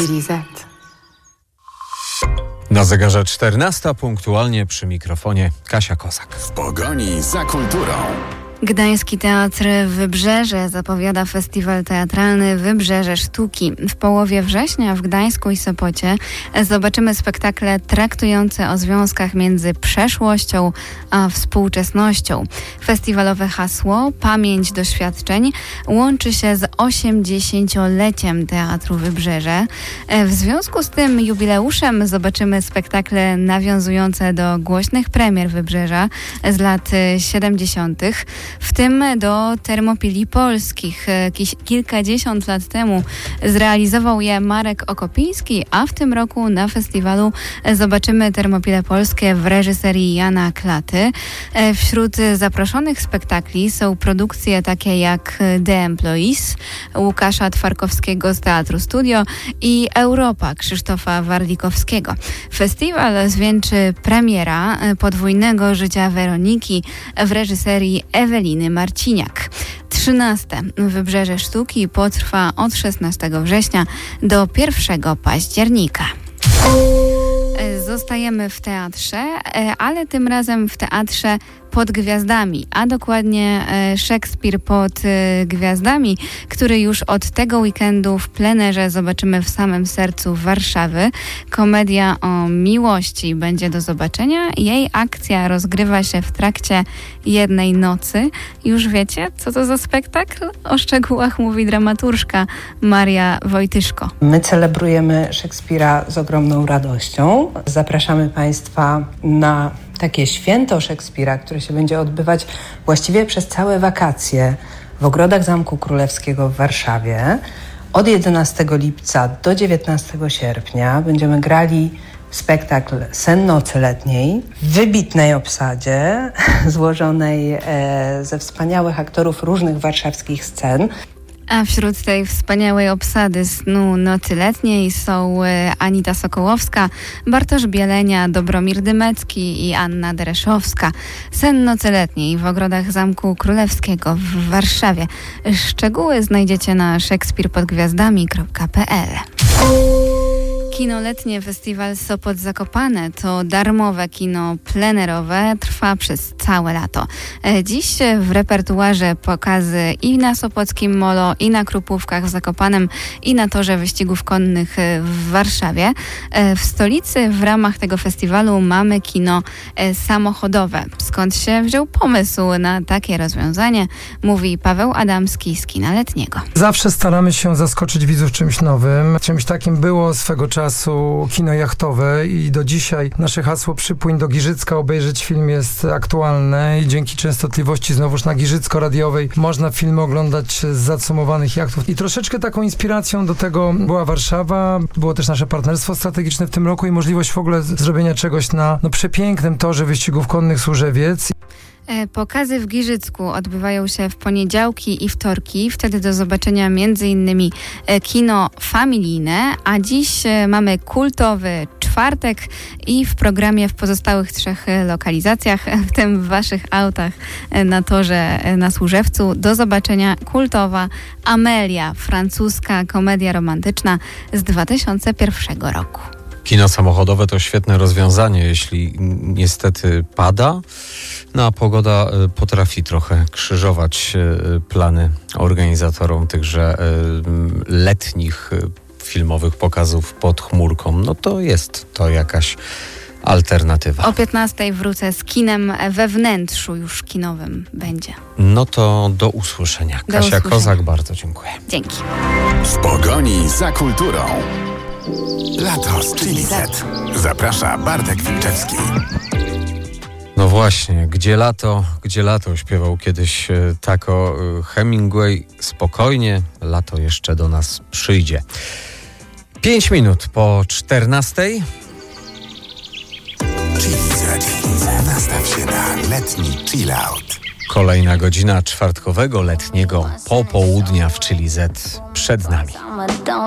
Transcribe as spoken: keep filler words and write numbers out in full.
Chili Z. Na zegarze czternasta, punktualnie przy mikrofonie Kasia Kozak. W pogoni za kulturą. Gdański Teatr Wybrzeże zapowiada festiwal teatralny Wybrzeże Sztuki. W połowie września w Gdańsku i Sopocie zobaczymy spektakle traktujące o związkach między przeszłością a współczesnością. Festiwalowe hasło Pamięć doświadczeń łączy się z osiemdziesięcioleciem Teatru Wybrzeże. W związku z tym jubileuszem zobaczymy spektakle nawiązujące do głośnych premier Wybrzeża z lat siedemdziesiątych. W tym do Termopili Polskich. Kilkadziesiąt lat temu zrealizował je Marek Okopiński, a w tym roku na festiwalu zobaczymy Termopile Polskie w reżyserii Jana Klaty. Wśród zaproszonych spektakli są produkcje takie jak The Employees Łukasza Twarkowskiego z Teatru Studio i Europa Krzysztofa Warlikowskiego. Festiwal zwieńczy premiera podwójnego życia Weroniki w reżyserii Eweliny Marciniak. trzynaste Wybrzeże Sztuki potrwa od szesnastego września do pierwszego października. Zostajemy w teatrze, ale tym razem w teatrze pod gwiazdami, a dokładnie Szekspir pod gwiazdami, który już od tego weekendu w plenerze zobaczymy w samym sercu Warszawy. Komedia o miłości będzie do zobaczenia. Jej akcja rozgrywa się w trakcie jednej nocy. Już wiecie, co to za spektakl? O szczegółach mówi dramaturżka Maria Wojtyszko. My celebrujemy Szekspira z ogromną radością. Zapraszamy Państwa na takie święto Szekspira, które się będzie odbywać właściwie przez całe wakacje w ogrodach Zamku Królewskiego w Warszawie. Od jedenastego lipca do dziewiętnastego sierpnia będziemy grali spektakl Sen nocy letniej w wybitnej obsadzie złożonej e, ze wspaniałych aktorów różnych warszawskich scen. A wśród tej wspaniałej obsady Snu nocy letniej są Anita Sokołowska, Bartosz Bielenia, Dobromir Dymecki i Anna Dereszowska. Sen nocy letniej w ogrodach Zamku Królewskiego w Warszawie. Szczegóły znajdziecie na szekspir pod gwiazdami kropka pe el. Kinoletnie Festiwal Sopot Zakopane to darmowe kino plenerowe, trwa przez całe lato. Dziś w repertuarze pokazy i na Sopockim Molo, i na Krupówkach w Zakopanem, i na torze wyścigów konnych w Warszawie. W stolicy w ramach tego festiwalu mamy kino samochodowe. Skąd się wziął pomysł na takie rozwiązanie, mówi Paweł Adamski z Kina Letniego. Zawsze staramy się zaskoczyć widzów czymś nowym. Czymś takim było swego czasu kino jachtowe i do dzisiaj nasze hasło Przypłyń do Giżycka, obejrzeć film jest aktualne i dzięki częstotliwości znowuż na Giżycko-radiowej można filmy oglądać z zacumowanych jachtów. I troszeczkę taką inspiracją do tego była Warszawa, było też nasze partnerstwo strategiczne w tym roku i możliwość w ogóle zrobienia czegoś na no, przepięknym torze wyścigów konnych Służewiec. Pokazy w Giżycku odbywają się w poniedziałki i wtorki. Wtedy do zobaczenia między innymi kino familijne, a dziś mamy kultowy czwartek i w programie w pozostałych trzech lokalizacjach, w tym w waszych autach na torze na Służewcu, do zobaczenia kultowa Amelia, francuska komedia romantyczna z dwa tysiące pierwszego roku. Kino samochodowe to świetne rozwiązanie, jeśli niestety pada. No a pogoda potrafi trochę krzyżować plany organizatorom tychże letnich filmowych pokazów pod chmurką. No to jest to jakaś alternatywa. O piętnastej wrócę z kinem we wnętrzu już kinowym będzie. No to do usłyszenia. Do Kasia usłyszenia. Kozak, bardzo dziękuję. Dzięki. W pogoni za kulturą. Lato z Chili Z. Zaprasza Bartek Wilczewski. No właśnie, gdzie lato, gdzie lato, śpiewał kiedyś tako Hemingway. Spokojnie, lato jeszcze do nas przyjdzie. Pięć minut po czternastej. Chili Z. Nastaw się na letni chill out. Kolejna godzina czwartkowego letniego popołudnia w Chili Z przed nami.